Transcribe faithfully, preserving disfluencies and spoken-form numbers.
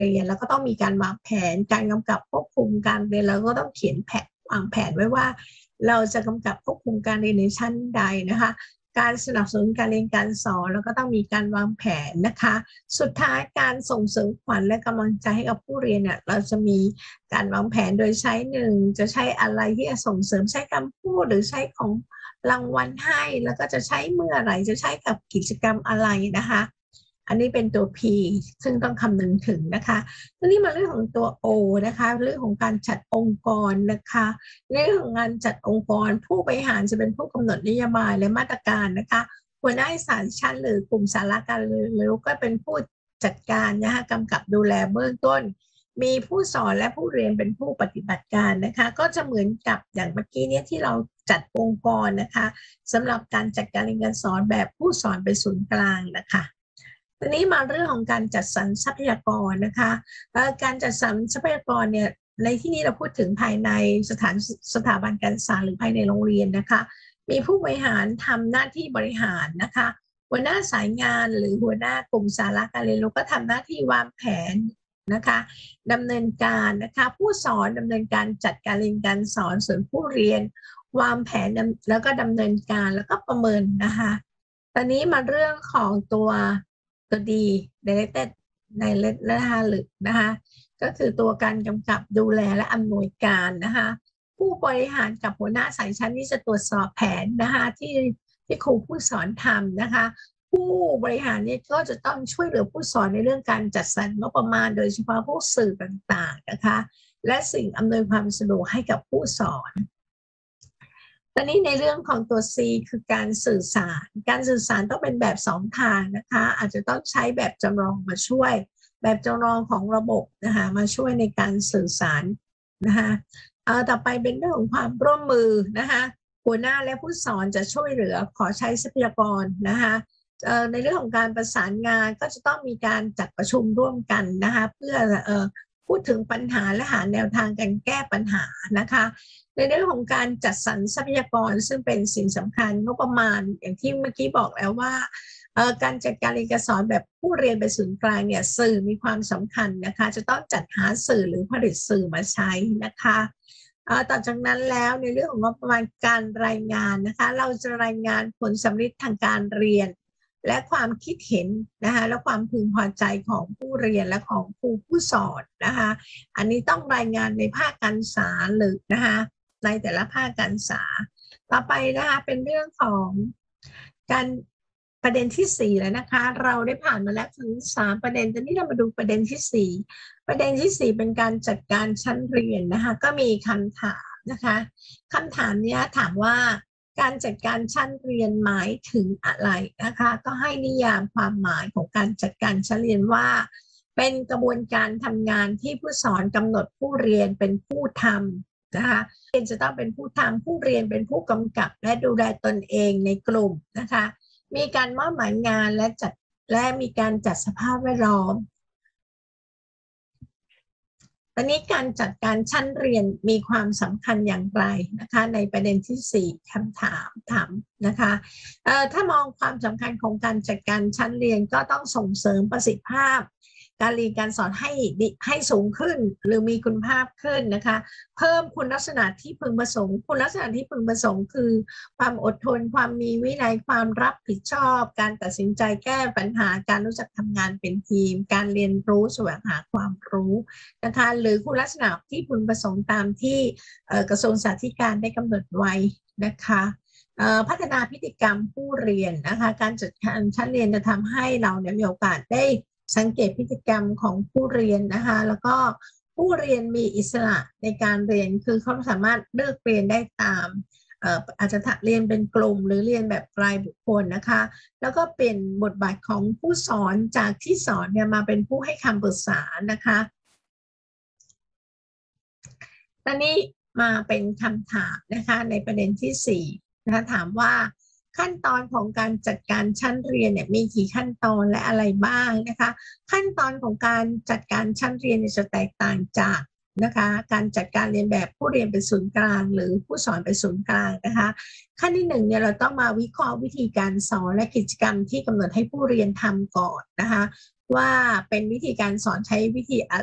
เรียนแล้วก็ต้องมีการวางแผนการกำกับควบคุมการเรียนแล้วก็ต้องเขียนแผนวางแผนไว้ว่าเราจะกำกับควบคุมการเรียนในชั้นใดนะคะการสนับสนุนการเรียนการสอนแล้วก็ต้องมีการวางแผนนะคะสุดท้ายการส่งเสริมขวัญและกำลังใจให้กับผู้เรียนเนี่ยเราจะมีการวางแผนโดยใช้หนึ่งจะใช้อะไรที่จะส่งเสริมใช้คำพูดหรือใช้ของรางวัลให้แล้วก็จะใช้เมื่อไหร่จะใช้กับกิจกรรมอะไรนะคะอันนี้เป็นตัว P ซึ่งต้องคำนึงถึงนะคะทีนี้มาเรื่องของตัว O นะคะเรื่องของการจัดองค์กรนะคะเรื่องของการจัดองค์กรผู้บริหารจะเป็นผู้กำหนดนโยบายและมาตรการนะคะหัวหน้าสารชั้นหรือกลุ่มสาระการเรียนรู้ก็เป็นผู้จัดการนะคะกำกับดูแลเบื้องต้นมีผู้สอนและผู้เรียนเป็นผู้ปฏิบัติการนะคะก็จะเหมือนกับอย่างเมื่อกี้นี้ที่เราจัดองค์กรนะคะสำหรับการจัดการเรียนการสอนแบบผู้สอนเป็นศูนย์กลางนะคะทีนี้มาเรื่องของการจัดสรรทรัพยากรนะคะการจัดสรรทรัพยากรเนี่ยในที่นี้เราพูดถึงภายในสถานสถาบันการศึกษาหรือภายในโรงเรียนนะคะมีผู้บริหารทำหน้าที่บริหารนะคะหัวหน้าสายงานหรือหัวหน้ากลุ่มสาระการเรียนรู้ก็ทำหน้าที่วางแผนนะคะดำเนินการนะคะผู้สอนดำเนินการจัดการเรียนการสอนส่วนผู้เรียนวางแผนแล้วก็ดำเนินการแล้วก็ประเมินนะคะตอนนี้มาเรื่องของตัวตัวดี directed ในเลนะคะหรือนะคะก็คือตัวการกำกับดูแลและอำนวยการนะคะผู้บริหารกับหัวหน้าสายชั้นที่จะตรวจสอบแผนนะคะที่ที่ครูผู้สอนทำนะคะผู้บริหารเนี่ยก็จะต้องช่วยเหลือผู้สอนในเรื่องการจัดสรรงบประมาณโดยเฉพาะพวกสื่อต่างๆนะคะและสิ่งอำนวยความสะดวกให้กับผู้สอนตอนนี้ในเรื่องของตัว C คือการสื่อสารการสื่อสารต้องเป็นแบบสองทางนะคะอาจจะต้องใช้แบบจำลองมาช่วยแบบจำลองของระบบนะคะมาช่วยในการสื่อสารนะคะเอาต่อไปเป็นเรื่องของความร่วมมือนะคะหัวหน้าและผู้สอนจะช่วยเหลือขอใช้ทรัพยากรนะคะในเรื่องของการประสานงานก็จะต้องมีการจัดประชุมร่วมกันนะคะเพื่อพูดถึงปัญหาและหาแนวทางการแก้ปัญหานะคะในเรื่องของการจัดสรรทรัพยากรซึ่งเป็นสิ่งสำคัญงบประมาณอย่างที่เมื่อกี้บอกแล้วว่าการจัดการเรียนการสอนแบบผู้เรียนเป็นศูนย์กลางเนี่ยสื่อมีความสำคัญนะคะจะต้องจัดหาสื่อหรือผลิตสื่อมาใช้นะคะต่อจากนั้นแล้วในเรื่องของงบประมาณการรายงานนะคะเราจะรายงานผลสำเร็จทางการเรียนและความคิดเห็นนะคะและความพึงพอใจของผู้เรียนและของครูผู้สอนนะคะอันนี้ต้องรายงานในภาคการศึกษาหรือนะคะในแต่ละภาคการศึกษาต่อไปนะคะเป็นเรื่องของการประเด็นที่สี่แล้วนะคะเราได้ผ่านมาแล้วถึงสามประเด็นตอนนี้เรามาดูประเด็นที่สี่ประเด็นที่สี่เป็นการจัดการชั้นเรียนนะคะก็มีคำถามนะคะคำถามนี้ถามว่าการจัดการชั้นเรียนหมายถึงอะไรนะคะก็ให้นิยามความหมายของการจัดการชั้นเรียนว่าเป็นกระบวนการทำงานที่ผู้สอนกำหนดผู้เรียนเป็นผู้ทำนะคะเรียนจะต้องเป็นผู้ทำผู้เรียนเป็นผู้กำกับและดูแลตนเองในกลุ่มนะคะมีการมอบหมายงานและจัดและมีการจัดสภาพแวดล้อมตอนนี้การจัดการชั้นเรียนมีความสำคัญอย่างไรนะคะในประเด็นที่สี่คำถามถามนะคะเอ่อถ้ามองความสำคัญของการจัดการชั้นเรียนก็ต้องส่งเสริมประสิทธิภาพการเรียนการสอนให้ให้สูงขึ้นหรือมีคุณภาพขึ้นนะคะเพิ่มคุณลักษณะที่พึงประสงค์คุณลักษณะที่พึงประสงค์คือความอดทนความมีวินัยความรับผิดชอบการตัดสินใจแก้ปัญหาการรู้จักทำงานเป็นทีมการเรียนรู้แสวงหาความรู้นะคะหรือคุณลักษณะที่พึงประสงค์ตามที่กระทรวงศึกษาธิการได้กำหนดไว้นะคะพัฒนาพฤติกรรมผู้เรียนนะคะการจัดการชั้นเรียนจะทำให้เราเนี่ยมีโอกาสได้สังเกตพฤติกรรมของผู้เรียนนะคะแล้วก็ผู้เรียนมีอิสระในการเรียนคือเขาสามารถเลือกเรียนได้ตามเอ่ออาจจะเรียนเป็นกลุ่มหรือเรียนแบบรายบุคคลนะคะแล้วก็เปลี่ยนบทบาทของผู้สอนจากที่สอนเนี่ยมาเป็นผู้ให้คำปรึกษานะคะตอนนี้มาเป็นคำถามนะคะในประเด็นที่สี่นะคะถามว่าขั้นตอนของการจัดการชั้นเรียนเนี่ยมีกี่ขั้นตอนและอะไรบ้างนะคะขั้นตอนของการจัดการชั้นเรียนจะแตกต่างจากนะคะการจัดการเรียนแบบผู้เรียนเป็นศูนย์กลางหรือผู้สอนเป็นศูนย์กลางนะคะขั้นที่หนึ่งเนี่ยเราต้องมาวิเคราะห์วิธีการสอนและกิจกรรมที่กำหนดให้ผู้เรียนทำก่อนนะคะว่าเป็นวิธีการสอนใช้วิธีอะไร